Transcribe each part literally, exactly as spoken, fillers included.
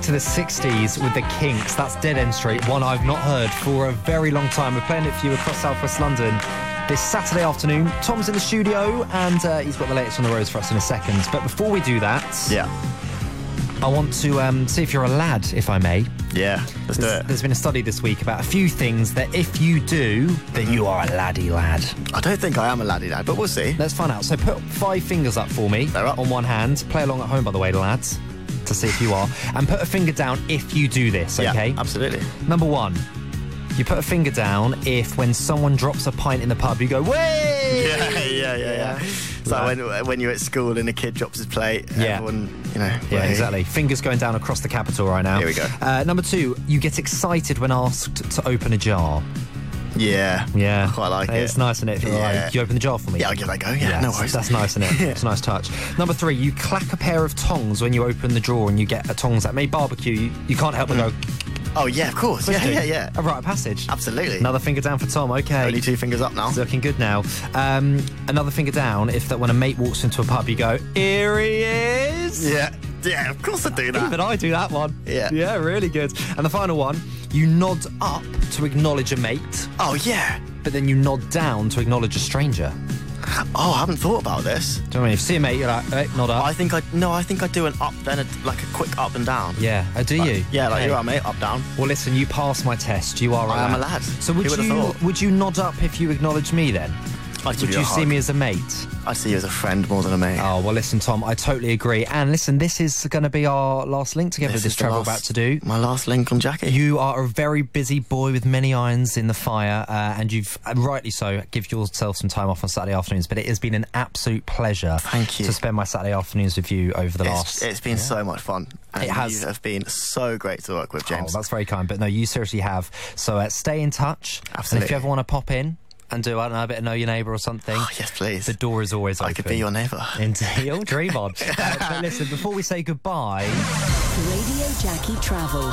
to the sixties with the Kinks. That's Dead End Street, one I've not heard for a very long time. We're playing it for you across South West London this Saturday afternoon. Tom's in the studio and uh, he's got the latest on the roads for us in a second. But before we do that, yeah, I want to um, see if you're a lad, if I may. Yeah, let's do it. There's been a study this week about a few things that if you do, then you are a laddie lad. I don't think I am a laddie lad, but we'll see. Let's find out. So put five fingers up for me. They're up. On one hand. Play along at home, by the way, lads, to see if you are. And put a finger down if you do this, okay? Yeah, absolutely. Number one, you put a finger down if when someone drops a pint in the pub, you go, way! Yeah, yeah, yeah, yeah. It's like when, when you're at school and a kid drops his plate, yeah. everyone, you know. Yeah, way. exactly. Fingers going down across the capital right now. Here we go. Uh, number two, you get excited when asked to open a jar. Yeah. Yeah. I quite like it. It's nice, isn't it? If you're Yeah. like, you open the jar for me? Yeah, I'll give that a go. Yeah, yeah no worries. That's nice, isn't it? Yeah. It's a nice touch. Number three, you clack a pair of tongs when you open the drawer and you get a tongs that may barbecue. You, you can't help but go... Oh, yeah, of course. Yeah, yeah, yeah. A rite of passage. Absolutely. Another finger down for Tom, okay. Only two fingers up now. It's looking good now. Um, another finger down if that when a mate walks into a pub, you go, here he is! Yeah, yeah, of course I do that. Even I do that one. Yeah. Yeah, really good. And the final one, you nod up to acknowledge a mate, Oh, yeah. but then you nod down to acknowledge a stranger. Oh, I haven't thought about this. Do you know what I mean? If you see a mate, you're like, hey, nod up. I think I, no, I think I do an up, then a, like a quick up and down. Yeah, oh, do Like, you? Yeah, like Okay. you're right, mate, up, down. Well, listen, you passed my test. You are a I lad. am a lad. So would Who would've you thought? would you nod up if you acknowledged me then? I'd give Would you you a see hug. me as a mate? I see you as a friend more than a mate. Oh, well, listen, Tom, I totally agree. And listen, this is going to be our last link together, This this, is the travel last- about to do. My last link on Jackie. You are a very busy boy with many irons in the fire, uh, and you've, uh, rightly so, give yourself some time off on Saturday afternoons, but it has been an absolute pleasure Thank you. to spend my Saturday afternoons with you over the It's, last... it's been yeah. so much fun. And It has. You have been so great to work with, James. Oh, that's very kind, but no, you seriously have. So uh, stay in touch. Absolutely. And if you ever want to pop in and do, I don't know, a bit of Know Your Neighbour or something... Oh, yes, please. The door is always open. I could be your neighbour. Indeed. Oh, dream on. uh, but listen, before we say goodbye... Radio Jackie Travel.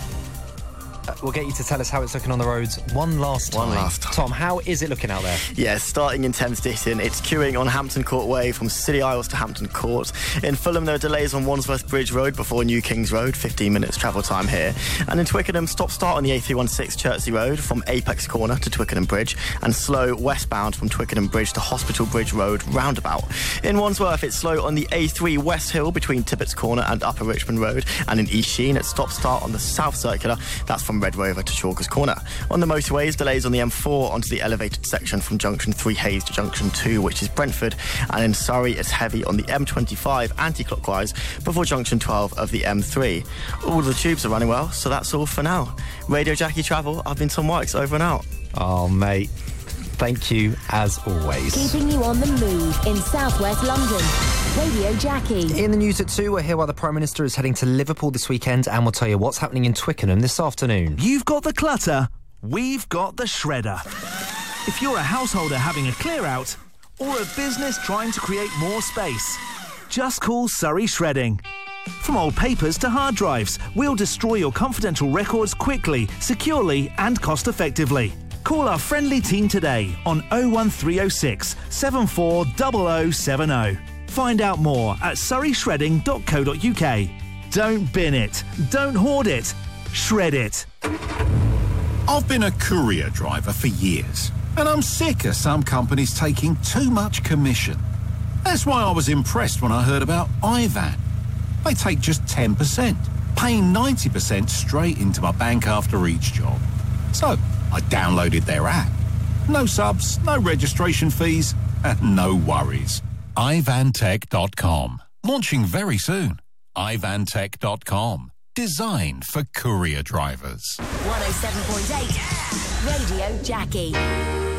Uh, we'll get you to tell us how it's looking on the roads one last time. One last time. Tom, how is it looking out there? Yeah, starting in Thames Ditton, it's queuing on Hampton Court Way from City Isles to Hampton Court. In Fulham, there are delays on Wandsworth Bridge Road before New Kings Road, fifteen minutes travel time here. And in Twickenham, stop-start on the A three one six Chertsey Road from Apex Corner to Twickenham Bridge, and slow westbound from Twickenham Bridge to Hospital Bridge Road roundabout. In Wandsworth, it's slow on the A three West Hill between Tippett's Corner and Upper Richmond Road, and in East Sheen, it's stop-start on the South Circular, that's from Red Rover to Chalkers Corner. On the motorways, delays on the M four onto the elevated section from Junction three Hayes to Junction two, which is Brentford, and in Surrey, it's heavy on the M twenty-five anti-clockwise before Junction twelve of the M three. All the tubes are running well, so that's all for now. Radio Jackie Travel, I've been Tom Wykes, over and out. Oh, mate. Thank you, as always. Keeping you on the move in southwest London. Radio Jackie. In the news at two, we're here while the Prime Minister is heading to Liverpool this weekend, and we'll tell you what's happening in Twickenham this afternoon. You've got the clutter, we've got the shredder. If you're a householder having a clear out, or a business trying to create more space, just call Surrey Shredding. From old papers to hard drives, we'll destroy your confidential records quickly, securely and cost-effectively. Call our friendly team today on oh one three oh six, seven four zero zero seven oh. Find out more at surrey shredding dot co dot uk. Don't bin it, don't hoard it, shred it. I've been a courier driver for years, and I'm sick of some companies taking too much commission. That's why I was impressed when I heard about iVan. They take just ten percent, paying ninety percent straight into my bank after each job. So I downloaded their app. No subs, no registration fees, and no worries. i van tech dot com. Launching very soon. i van tech dot com. Designed for courier drivers. one oh seven point eight Radio Jackie.